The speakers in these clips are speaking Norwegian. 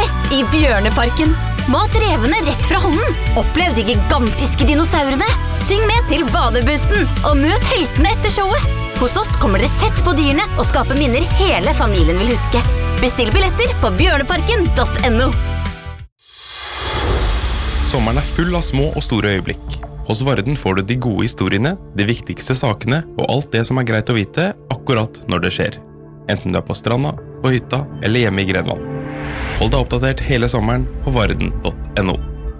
fest I Bjørneparken. Mat revene rett fra hånden. Opplev de gigantiske dinosaurene. Syng med til badebussen, og møt heltene etter showet. Hos oss kommer dere tett på dyrene og skaper minner hele familien vil huske. Bestill billetter på bjørneparken.no. Sommeren full av små og store øyeblikk. Hos Varden får du de gode historiene, de viktigste sakene og alt det som greit å vite akkurat når det skjer. Enten du på stranda, på hytta eller hjemme I Grenland. Hold deg oppdatert hele sommeren på varden.no.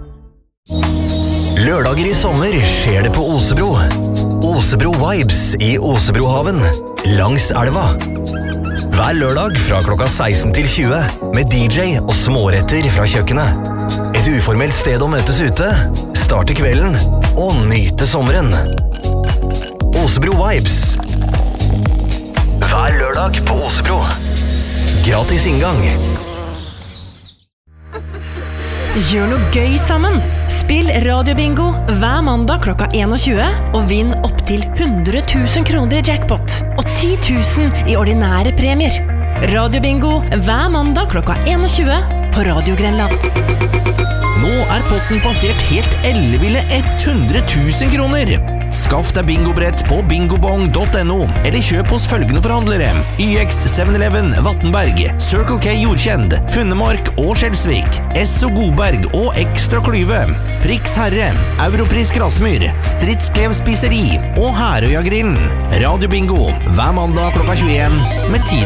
Lørdager I sommer skjer det på Osebro. Osebro Vibes I Osebrohaven, langs elva. Hver lørdag fra klokka 16 til 20 med DJ og småretter fra kjøkkenet. Et uformelt sted å møtes ute, starte kvelden og nyte sommeren. Osebro Vibes. Hver lørdag på Osebro. Gratis inngang. Gjør noe gøy sammen. Spill radiobingo hver mandag klokka 21 og vinn opp til 100 000 kroner I jackpot og 10 000 I ordinære premier. Radiobingo hver mandag klokka 21 på Radio Grenland. Nå potten passert helt elleville 100 000 kroner. Skaff deg bingobrett på bingobong.no eller kjøp hos følgende forhandlere: YX 7-Eleven, Vattenberg, Circle K Jordkjend, Funnemark og Skjelsvik, Esso Godberg og Ekstra Klyve, Prix Herre, Europris Grasmyr, Stridsklev Spiseri og Herøya Grillen. Radio Bingo hver mandag klokka 21 med 10